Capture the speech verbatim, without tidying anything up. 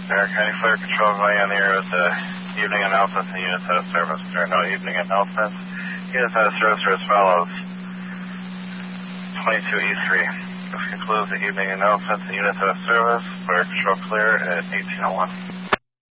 Sarah County Fire Control going on the air with the evening announcements and units out of service. There are no evening announcements. Units out of service are as follows. twenty-two E three. This concludes the evening announcements and units out of service. Fire Control clear at eighteen oh one.